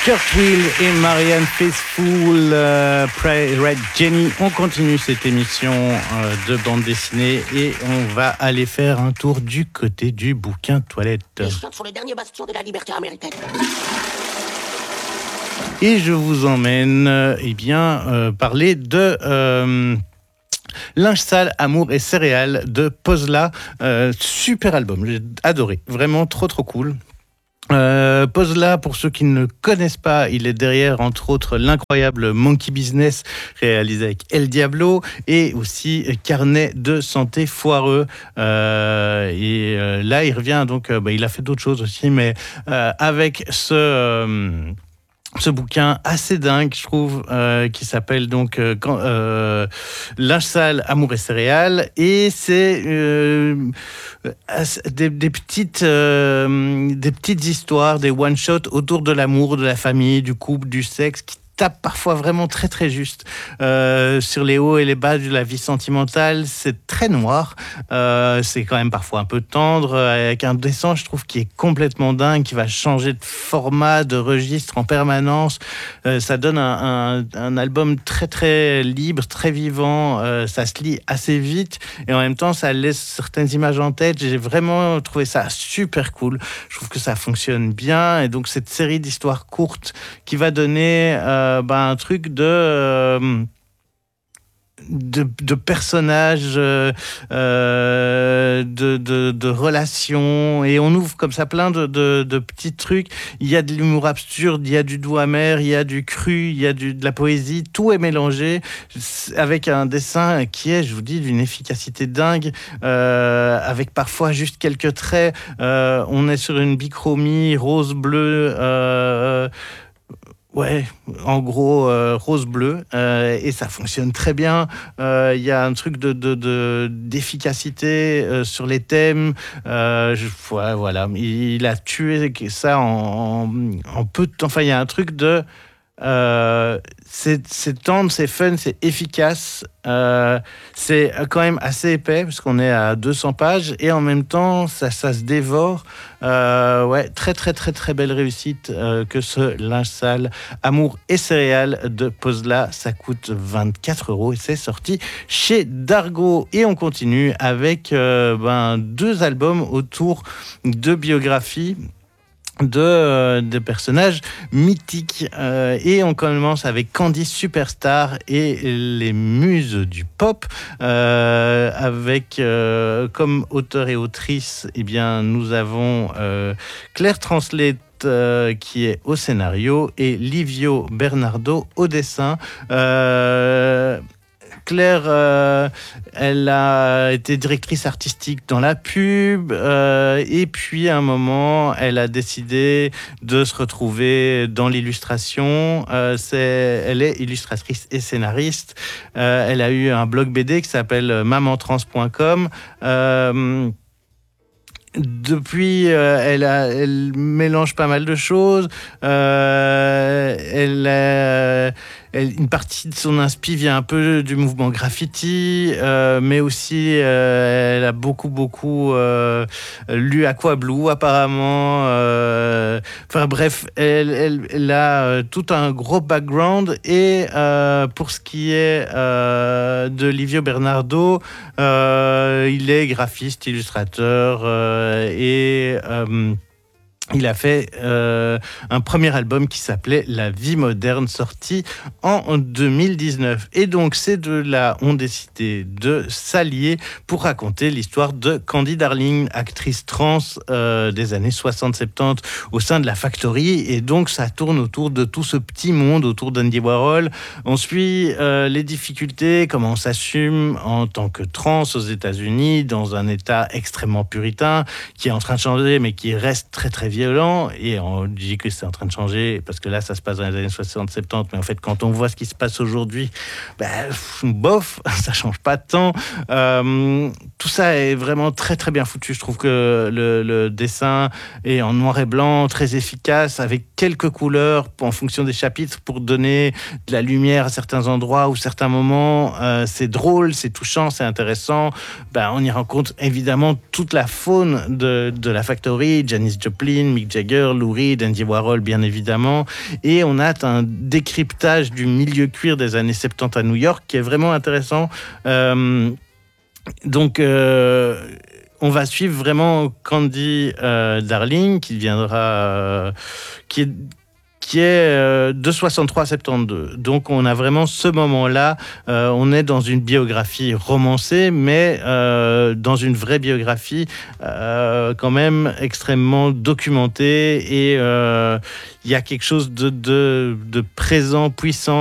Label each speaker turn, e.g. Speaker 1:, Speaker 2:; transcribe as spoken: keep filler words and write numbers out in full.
Speaker 1: Kurt Weill et Marianne Faithfull, euh, Pray Red Jenny. On continue cette émission euh, de bande dessinée et on va aller faire un tour du côté du bouquin toilette.
Speaker 2: Les Shots sont le dernier bastion de la liberté américaine.
Speaker 1: Et je vous emmène euh, eh bien, euh, parler de... Euh, Linge sale, amour et céréales de Pozla. Euh, super album, j'ai adoré. Vraiment trop trop cool. Euh, Pozla, pour ceux qui ne le connaissent pas, il est derrière entre autres l'incroyable Monkey Business réalisé avec El Diablo et aussi Carnet de santé foireux. Euh, et euh, là, il revient donc. Euh, bah, il a fait d'autres choses aussi, mais euh, avec ce euh, ce bouquin assez dingue, je trouve, euh, qui s'appelle donc euh, euh, Linge sale, amour et céréales, et c'est euh, des, des petites euh, des petites histoires, des one shots autour de l'amour, de la famille, du couple, du sexe, qui tape parfois vraiment très très juste euh, sur les hauts et les bas de la vie sentimentale. C'est très noir, euh, c'est quand même parfois un peu tendre, avec un dessin, je trouve, qui est complètement dingue, qui va changer de format, de registre en permanence. Euh, ça donne un, un, un album très très libre, très vivant, euh, ça se lit assez vite et en même temps ça laisse certaines images en tête. J'ai vraiment trouvé ça super cool, je trouve que ça fonctionne bien, et donc cette série d'histoires courtes qui va donner euh, Euh, bah, un truc de, euh, de, de personnages, euh, de, de, de relations, et on ouvre comme ça plein de, de, de petits trucs. Il y a de l'humour absurde, il y a du doux amer, il y a du cru, il y a du, de la poésie, tout est mélangé avec un dessin qui est, je vous dis, d'une efficacité dingue, euh, avec parfois juste quelques traits. Euh, on est sur une bichromie rose-bleu, euh, ouais, en gros, euh, rose-bleu, euh, et ça fonctionne très bien. Il euh, y a un truc de, de, de, d'efficacité euh, sur les thèmes. Euh, je, ouais, voilà, il a tué ça en, en, en peu de temps. Enfin, il y a un truc de... Euh, c'est, c'est tendre, c'est fun, c'est efficace. Euh, c'est quand même assez épais parce qu'on est à deux cents pages et en même temps ça, ça se dévore. Euh, ouais, très très très très belle réussite euh, que ce Linge sale, amour et céréales de Pozla. Ça coûte vingt-quatre euros et c'est sorti chez Dargaud. Et on continue avec euh, ben, deux albums autour de biographies de, euh, de personnages mythiques. Euh, et on commence avec Candice Superstar et les muses du pop, euh, avec euh, comme auteur et autrice, eh bien, nous avons euh, Claire Translate, Euh, qui est au scénario, et Livio Bernardo au dessin. Euh, Claire, euh, elle a été directrice artistique dans la pub, euh, et puis à un moment, elle a décidé de se retrouver dans l'illustration. Euh, c'est, elle est illustratrice et scénariste. Euh, elle a eu un blog B D qui s'appelle mamantrans point com. Euh, Depuis, euh, elle, a, elle mélange pas mal de choses. Euh, elle, a, elle, une partie de son inspi vient un peu du mouvement graffiti, euh, mais aussi euh, elle a beaucoup beaucoup euh, lu Aqua Blue apparemment. Euh, enfin bref, elle, elle, elle a euh, tout un gros background. Et euh, pour ce qui est euh, de Livio Bernardo, euh, il est graphiste, illustrateur. Euh, et euh, il a fait euh, un premier album qui s'appelait La vie moderne, sorti en deux mille dix-neuf. Et donc ces deux-là ont décidé de s'allier pour raconter l'histoire de Candy Darling, actrice trans euh, des années soixante soixante-dix au sein de la Factory. Et donc ça tourne autour de tout ce petit monde autour d'Andy Warhol. On suit euh, les difficultés, comment on s'assume en tant que trans aux États-Unis, dans un état extrêmement puritain qui est en train de changer, mais qui reste très très violent. Et on dit que c'est en train de changer parce que là ça se passe dans les années soixante soixante-dix, mais en fait quand on voit ce qui se passe aujourd'hui, ben, bof, ça change pas tant. Euh, tout ça est vraiment très très bien foutu. Je trouve que le, le dessin est en noir et blanc, très efficace, avec quelques couleurs en fonction des chapitres pour donner de la lumière à certains endroits ou certains moments. Euh, c'est drôle, c'est touchant, c'est intéressant. Ben, on y rencontre évidemment toute la faune de, de la Factory, Janis Joplin, Mick Jagger, Lou Reed, Andy Warhol, bien évidemment. Et on a un décryptage du milieu cuir des années soixante-dix à New York qui est vraiment intéressant. Euh, donc... Euh, On va suivre vraiment Candy euh, Darling, qui viendra, euh, qui est, qui est euh, de soixante-trois à soixante-douze. Donc on a vraiment ce moment-là, euh, on est dans une biographie romancée, mais euh, dans une vraie biographie euh, quand même extrêmement documentée, et euh, il y a quelque chose de, de, de présent, puissant